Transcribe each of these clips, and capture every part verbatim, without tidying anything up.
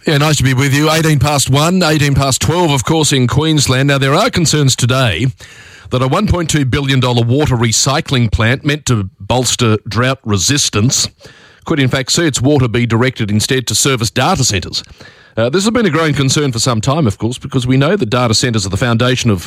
Yeah, nice to be with you. eighteen past one, eighteen past twelve, of course, in Queensland. Now, there are concerns today that a one point two billion dollars water recycling plant meant to bolster drought resistance could in fact see its water be directed instead to service data centres. Uh, this has been a growing concern for some time, of course, because we know that data centres are the foundation of,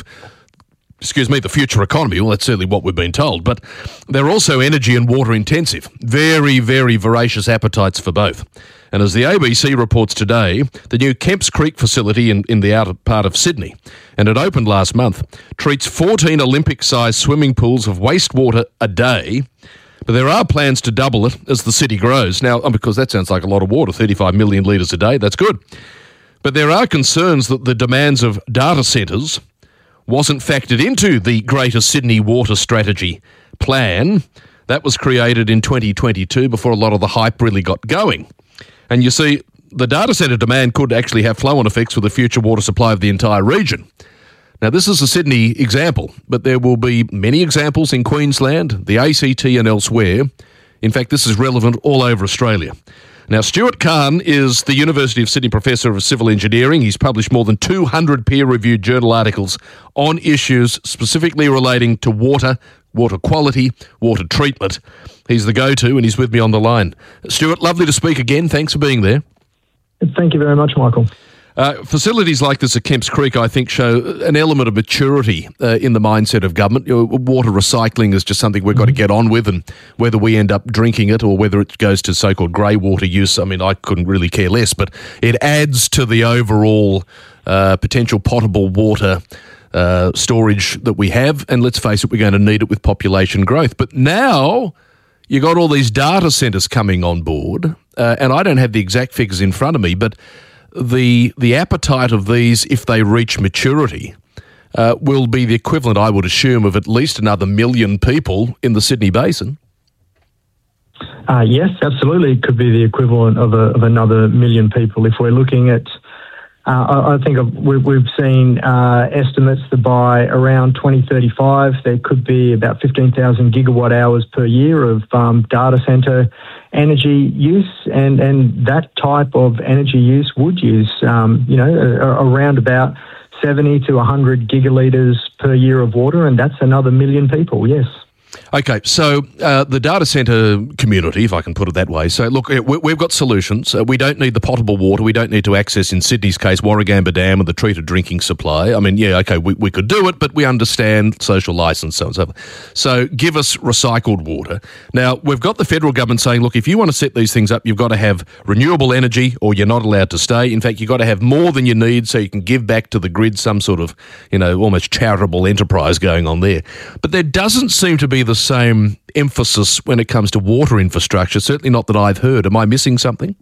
excuse me, the future economy. Well, that's certainly what we've been told. But they're also energy and water intensive. Very, very voracious appetites for both. And as the A B C reports today, the new Kemps Creek facility in, in the outer part of Sydney, and it opened last month, treats fourteen Olympic-sized swimming pools of wastewater a day. But there are plans to double it as the city grows. Now, because that sounds like a lot of water, thirty-five million litres a day, that's good. But there are concerns that the demands of data centres wasn't factored into the Greater Sydney Water Strategy plan. That was created in twenty twenty-two before a lot of the hype really got going. And you see, the data centre demand could actually have flow-on effects for the future water supply of the entire region. Now, this is a Sydney example, but there will be many examples in Queensland, the A C T and elsewhere. In fact, this is relevant all over Australia. Now, Stuart Kahn is the University of Sydney Professor of Civil Engineering. He's published more than two hundred peer-reviewed journal articles on issues specifically relating to water, water quality, water treatment. He's the go-to, and he's with me on the line. Stuart, lovely to speak again. Thanks for being there. Thank you very much, Michael. Uh, facilities like this at Kemps Creek, I think, show an element of maturity uh, in the mindset of government. You know, water recycling is just something we've got to get on with, and whether we end up drinking it or whether it goes to so-called grey water use, I mean, I couldn't really care less, but it adds to the overall uh, potential potable water uh, storage that we have, and let's face it, we're going to need it with population growth. But now you got all these data centres coming on board, uh, and I don't have the exact figures in front of me, but the the appetite of these, if they reach maturity, uh, will be the equivalent, I would assume, of at least another million people in the Sydney Basin. Uh, yes, absolutely. It could be the equivalent of, a, of another million people. If we're looking at, uh, I, I think of, we, we've seen uh, estimates that by around twenty thirty-five, there could be about fifteen thousand gigawatt hours per year of um, data centre energy use, and, and that type of energy use would use, um, you know, a, around about seventy to one hundred gigalitres per year of water, and that's another million people, yes. Okay, so uh, the data centre community, if I can put it that way, so look, we, we've got solutions. Uh, we don't need the potable water. We don't need to access, in Sydney's case, Warragamba Dam and the treated drinking supply. I mean, yeah, okay, we, we could do it, but we understand social licence, so on and so forth. So give us recycled water. Now, we've got the federal government saying, look, if you want to set these things up, you've got to have renewable energy or you're not allowed to stay. In fact, you've got to have more than you need so you can give back to the grid some sort of, you know, almost charitable enterprise going on there. But there doesn't seem to be the same emphasis when it comes to water infrastructure, certainly not that I've heard. Am I missing something?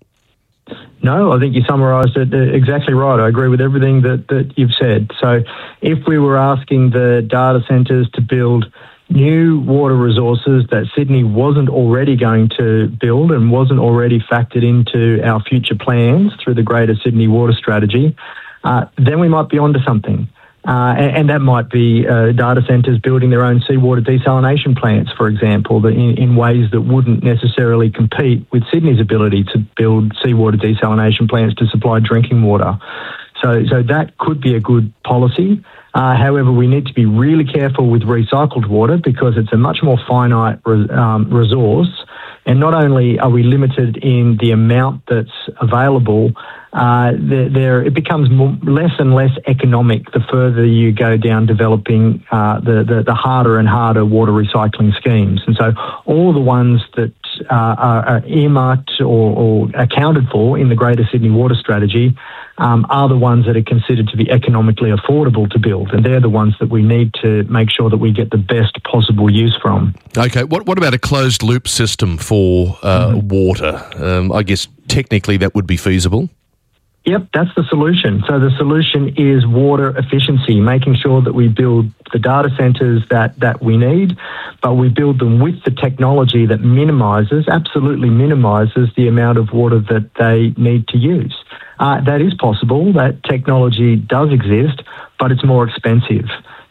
No, I think you summarised it exactly right. I agree with everything that, that you've said. So if we were asking the data centres to build new water resources that Sydney wasn't already going to build and wasn't already factored into our future plans through the Greater Sydney Water Strategy, uh, then we might be onto something. Uh, and, and that might be uh, data centres building their own seawater desalination plants, for example, that in, in ways that wouldn't necessarily compete with Sydney's ability to build seawater desalination plants to supply drinking water. So, so that could be a good policy. Uh, however, we need to be really careful with recycled water because it's a much more finite re- um, resource. And not only are we limited in the amount that's available, uh, there, there it becomes more, less and less economic the further you go down developing uh, the, the, the harder and harder water recycling schemes. And so all the ones that uh, are, are earmarked or, or accounted for in the Greater Sydney Water Strategy um, are the ones that are considered to be economically affordable to build. And they're the ones that we need to make sure that we get the best possible use from. Okay, what what about a closed loop system for uh, mm-hmm. water? Um, I guess technically that would be feasible. Yep, that's the solution. So the solution is water efficiency, making sure that we build the data centres that, that we need, but we build them with the technology that minimises, absolutely minimises the amount of water that they need to use. Uh, that is possible. That technology does exist, but it's more expensive.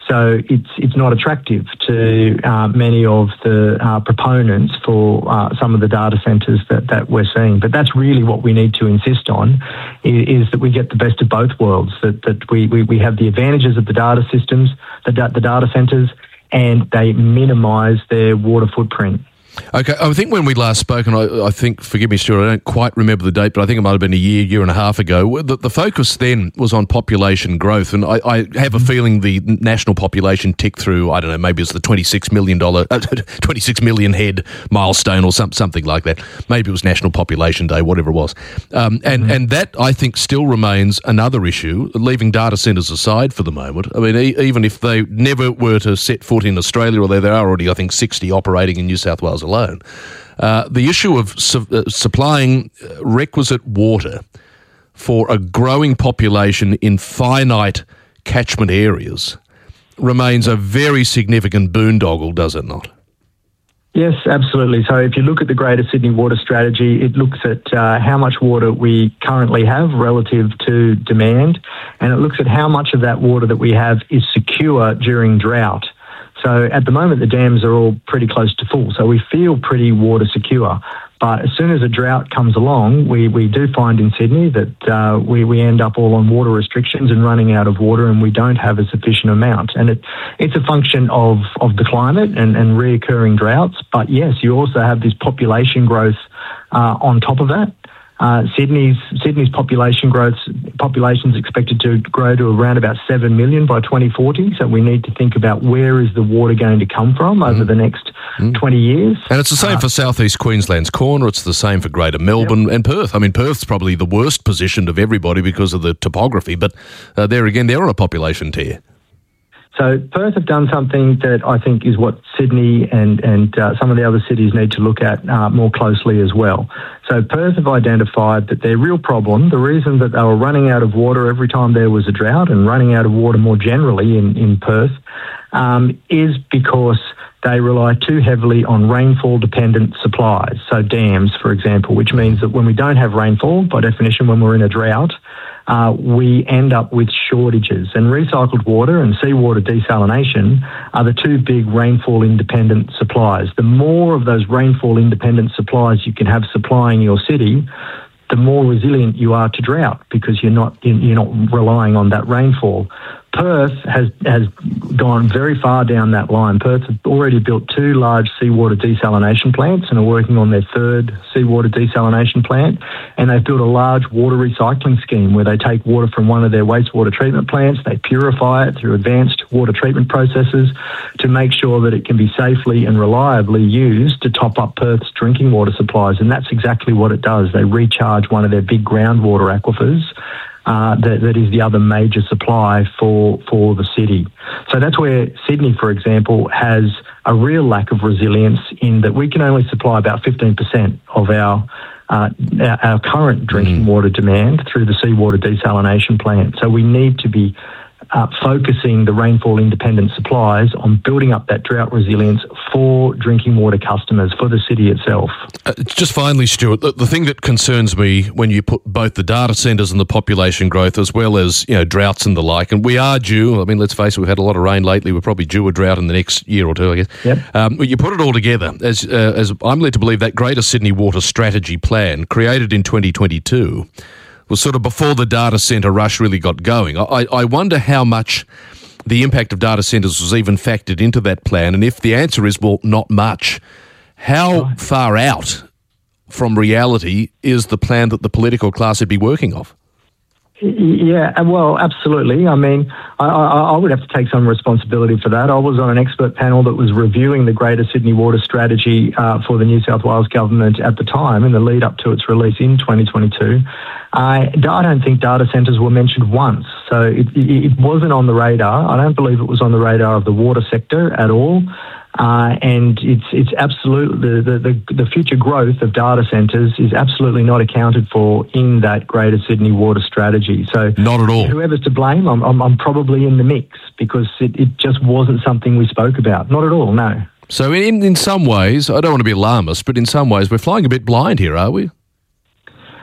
So it's it's not attractive to uh, many of the uh, proponents for uh, some of the data centres that, that we're seeing. But that's really what we need to insist on, is, is that we get the best of both worlds, that, that we, we, we have the advantages of the data systems, the, da- the data centres, and they minimise their water footprint. Okay, I think when we last spoke, and I, I think, forgive me, Stuart, I don't quite remember the date, but I think it might have been a year, year and a half ago. The, the focus then was on population growth, and I, I have a feeling the national population ticked through, I don't know, maybe it's the twenty-six million dollars, uh, twenty-six million head milestone or some, something like that. Maybe it was National Population Day, whatever it was. Um, and, mm-hmm. and that, I think, still remains another issue, leaving data centres aside for the moment. I mean, e- even if they never were to set foot in Australia, although there are already, I think, sixty operating in New South Wales alone. Uh, the issue of su- uh, supplying requisite water for a growing population in finite catchment areas remains a very significant boondoggle, does it not? Yes, absolutely. So if you look at the Greater Sydney Water Strategy, it looks at uh, how much water we currently have relative to demand, and it looks at how much of that water that we have is secure during drought. So at the moment, the dams are all pretty close to full, so we feel pretty water secure. But as soon as a drought comes along, we, we do find in Sydney that uh, we, we end up all on water restrictions and running out of water, and we don't have a sufficient amount. And it, it's a function of, of the climate and, and reoccurring droughts. But yes, you also have this population growth uh, on top of that. Uh, Sydney's Sydney's population growth population is expected to grow to around about seven million by twenty forty. So we need to think about where is the water going to come from mm. over the next mm. twenty years. And it's the same uh, for southeast Queensland's corner. It's the same for Greater Melbourne yep. and Perth. I mean, Perth's probably the worst positioned of everybody because of the topography. But uh, there again, they're on a population tear. So Perth have done something that I think is what Sydney and, and uh, some of the other cities need to look at uh, more closely as well. So Perth have identified that their real problem, the reason that they were running out of water every time there was a drought and running out of water more generally in, in Perth, um, is because they rely too heavily on rainfall-dependent supplies, so dams, for example, which means that when we don't have rainfall, by definition, when we're in a drought, Uh, we end up with shortages. And recycled water and seawater desalination are the two big rainfall-independent supplies. The more of those rainfall-independent supplies you can have supplying your city, the more resilient you are to drought because you're not you're not relying on that rainfall. Perth has has gone very far down that line. Perth has already built two large seawater desalination plants and are working on their third seawater desalination plant. And they've built a large water recycling scheme where they take water from one of their wastewater treatment plants, they purify it through advanced water treatment processes to make sure that it can be safely and reliably used to top up Perth's drinking water supplies. And that's exactly what it does. They recharge one of their big groundwater aquifers. Uh, that, that is the other major supply for for the city. So that's where Sydney, for example, has a real lack of resilience in that we can only supply about fifteen percent of our uh, our, our current drinking mm. water demand through the seawater desalination plant. So we need to be Uh, focusing the rainfall-independent supplies on building up that drought resilience for drinking water customers, for the city itself. Uh, just finally, Stuart, the, the thing that concerns me when you put both the data centres and the population growth as well as, you know, droughts and the like, and we are due, I mean, let's face it, we've had a lot of rain lately, we're probably due a drought in the next year or two, I guess. Yep. Um, you put it all together, as, uh, as I'm led to believe that Greater Sydney Water Strategy Plan, created in twenty twenty-two, was sort of before the data centre rush really got going. I, I wonder how much the impact of data centres was even factored into that plan, and if the answer is, well, not much, how far out from reality is the plan that the political class would be working off? Yeah, well, absolutely. I mean, I, I, I would have to take some responsibility for that. I was on an expert panel that was reviewing the Greater Sydney Water Strategy uh, for the New South Wales government at the time, in the lead up to its release in twenty twenty-two. I, I don't think data centres were mentioned once, so it, it, it wasn't on the radar. I don't believe it was on the radar of the water sector at all. Uh, and it's it's absolutely the, the, the future growth of data centres is absolutely not accounted for in that Greater Sydney Water Strategy. So not at all. Whoever's to blame, I'm I'm, I'm probably in the mix because it, it just wasn't something we spoke about. Not at all, no. So in in some ways, I don't want to be alarmist, but in some ways we're flying a bit blind here, are we?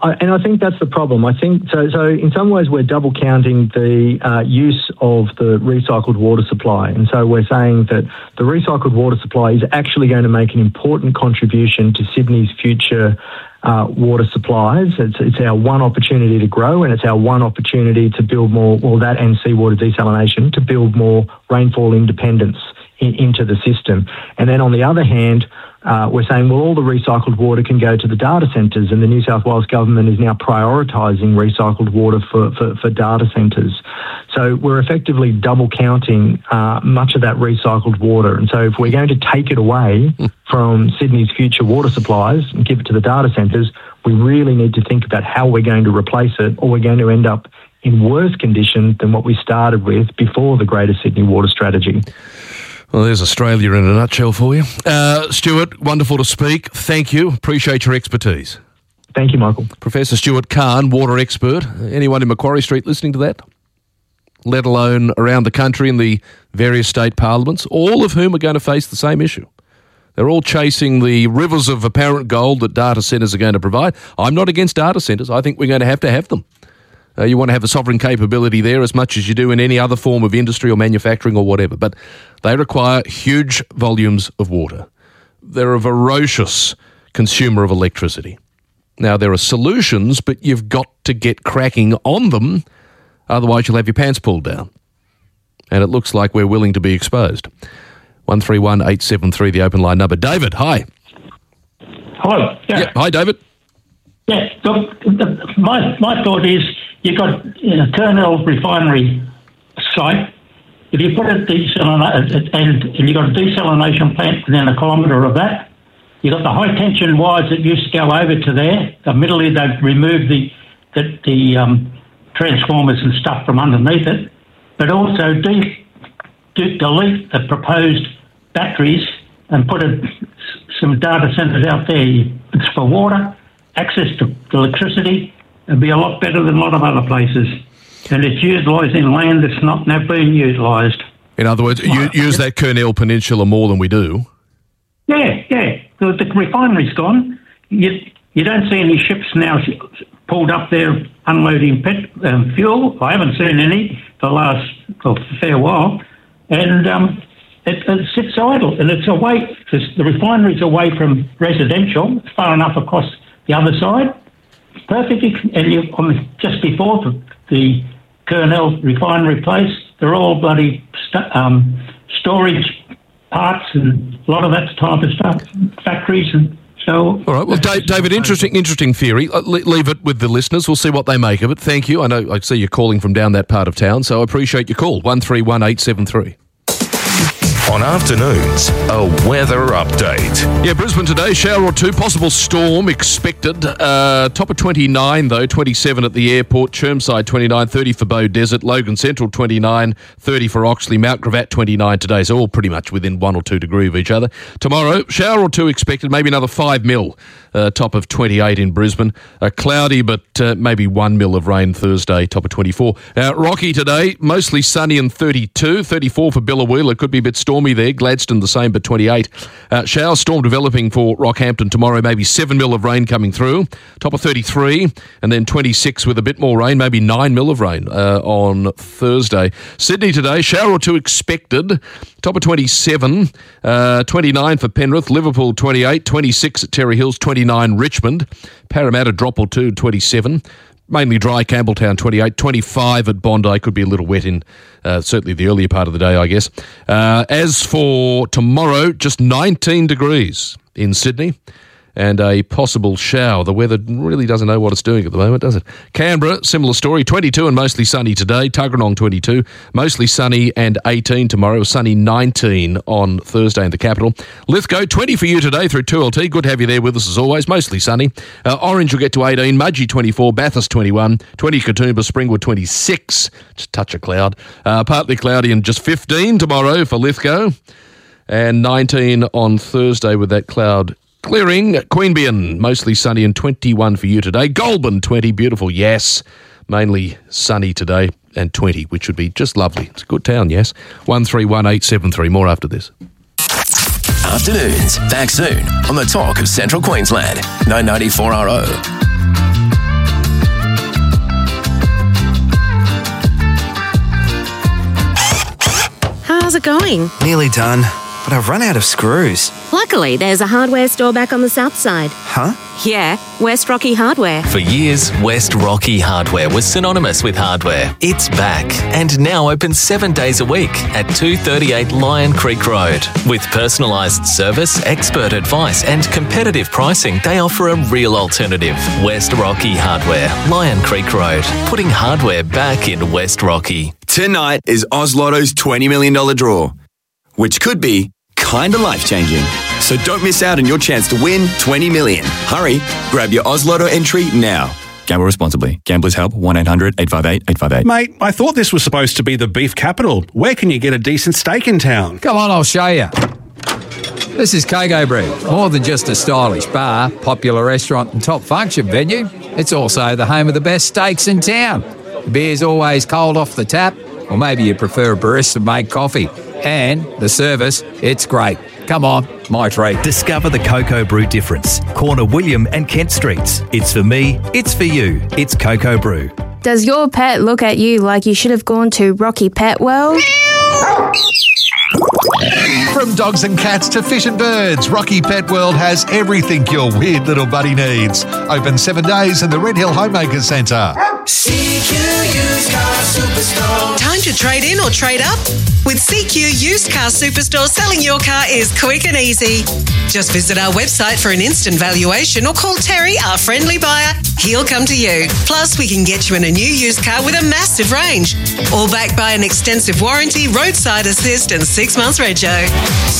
I, and I think that's the problem. I think so. So in some ways, we're double counting the uh, use of the recycled water supply, and so we're saying that the recycled water supply is actually going to make an important contribution to Sydney's future uh, water supplies. It's, it's our one opportunity to grow, and it's our one opportunity to build more. Well, that and seawater desalination to build more rainfall independence in, into the system. And then on the other hand, Uh, we're saying, well, all the recycled water can go to the data centres, and the New South Wales government is now prioritising recycled water for, for, for data centres. So we're effectively double counting uh, much of that recycled water. And so if we're going to take it away from Sydney's future water supplies and give it to the data centres, we really need to think about how we're going to replace it, or we're going to end up in worse condition than what we started with before the Greater Sydney Water Strategy. Well, there's Australia in a nutshell for you. Uh, Stuart, wonderful to speak. Thank you. Appreciate your expertise. Thank you, Michael. Professor Stuart Kahn, water expert. Anyone in Macquarie Street listening to that? Let alone around the country in the various state parliaments, all of whom are going to face the same issue. They're all chasing the rivers of apparent gold that data centres are going to provide. I'm not against data centres. I think we're going to have to have them. Uh, you want to have a sovereign capability there as much as you do in any other form of industry or manufacturing or whatever. But they require huge volumes of water. They're a voracious consumer of electricity. Now, there are solutions, but you've got to get cracking on them. Otherwise, you'll have your pants pulled down. And it looks like we're willing to be exposed. one three one eight seven three, the open line number. David, hi. Hello. Yeah. Yeah, hi, David. Yeah, look, the, my, my thought is you've got in a Kurnell refinery site, if you put a desalination, and, and you've got a desalination plant within a kilometre of that, you've got the high tension wires that used to go over to there. Admittedly, they've removed the, the, the um, transformers and stuff from underneath it, but also de- de- delete the proposed batteries and put a, some data centres out there. It's for water, access to electricity. It'd be a lot better than a lot of other places. And it's utilising land that's not now being utilised. In other words, you use that Kurnell Peninsula more than we do. Yeah, yeah. The, the refinery's gone. You, you don't see any ships now pulled up there unloading pet um, fuel. I haven't seen any for the last well, fair while. And um, it, it sits idle. And it's away, the refinery's away from residential. It's far enough across the other side. Perfectly, and you, I mean, just before the, the Kurnell refinery place, they're all bloody st- um, storage parts and a lot of that type of stuff, factories and so. All right, well, Dave, David, interesting, interesting theory. Le- leave it with the listeners. We'll see what they make of it. Thank you. I know I see you're calling from down that part of town, so I appreciate your call. One three one eight seven three. On afternoons, a weather update. Yeah, Brisbane today, shower or two, possible storm expected. Uh, top of twenty-nine though, twenty-seven at the airport, Chermside twenty-nine, thirty for Bow Desert, Logan Central twenty-nine, thirty for Oxley, Mount Gravatt twenty-nine today, so all pretty much within one or two degree of each other. Tomorrow, shower or two expected, maybe another five mil, uh, top of twenty-eight in Brisbane. Uh, cloudy, but uh, maybe one mil of rain Thursday, top of twenty-four. Now, Rocky today, mostly sunny and thirty-two, thirty-four for Billawheeler, it could be a bit stormy there. Gladstone the same, but twenty-eight. Uh, shower storm developing for Rockhampton tomorrow, maybe seven mil of rain coming through. Top of thirty-three, and then twenty-six with a bit more rain, maybe nine mil of rain uh, on Thursday. Sydney today, shower or two expected. Top of twenty-seven, uh, twenty-nine for Penrith, Liverpool twenty-eight, twenty-six at Terry Hills, twenty-nine Richmond, Parramatta drop or two, twenty-seven. Mainly dry, Campbelltown twenty-eight, twenty-five at Bondi, could be a little wet in uh, certainly the earlier part of the day, I guess. Uh, as for tomorrow, just nineteen degrees in Sydney and a possible shower. The weather really doesn't know what it's doing at the moment, does it? Canberra, similar story, twenty-two and mostly sunny today. Tuggeranong twenty-two, mostly sunny and eighteen tomorrow. Sunny nineteen on Thursday in the capital. Lithgow, twenty for you today through two L T. Good to have you there with us as always, mostly sunny. Uh, Orange will get to eighteen, Mudgee twenty-four, Bathurst twenty-one, twenty Katoomba, Springwood twenty-six, just a touch of cloud. Uh, partly cloudy and just fifteen tomorrow for Lithgow, and nineteen on Thursday with that cloud clearing. Queanbeyan, mostly sunny and twenty-one for you today. Goulburn, twenty, beautiful, yes. Mainly sunny today and twenty, which would be just lovely. It's a good town, yes. one three one eight seven three, more after this. Afternoons, back soon on the Talk of Central Queensland, nine ninety-four R O. going? Nearly done, but I've run out of screws. Luckily, there's a hardware store back on the south side. Huh? Yeah, West Rocky Hardware. For years, West Rocky Hardware was synonymous with hardware. It's back and now open seven days a week at two thirty-eight Lion Creek Road. With personalised service, expert advice and competitive pricing, they offer a real alternative. West Rocky Hardware, Lion Creek Road, putting hardware back in West Rocky. Tonight is Oz Lotto's twenty million dollars draw, which could be kinda life-changing. So don't miss out on your chance to win twenty million dollars. Hurry, grab your Oz Lotto entry now. Gamble responsibly. Gamblers Help, one eight hundred eight five eight eight five eight. Mate, I thought this was supposed to be the beef capital. Where can you get a decent steak in town? Come on, I'll show you. This is Coco Brew. More than just a stylish bar, popular restaurant and top function venue, it's also the home of the best steaks in town. The beer's always cold off the tap, or maybe you prefer a barista-made coffee. And the service, it's great. Come on, my treat. Discover the Coco Brew difference. Corner William and Kent Streets. It's for me, it's for you. It's Coco Brew. Does your pet look at you like you should have gone to Rocky Pet World? From dogs and cats to fish and birds, Rocky Pet World has everything your weird little buddy needs. Open seven days in the Red Hill Homemakers Centre. C Q Used Car Superstore. Time to trade in or trade up? With C Q Used Car Superstore, selling your car is quick and easy. Just visit our website for an instant valuation or call Terry, our friendly buyer. He'll come to you. Plus, we can get you in a new used car with a massive range. All backed by an extensive warranty, roadside assist and six months rego.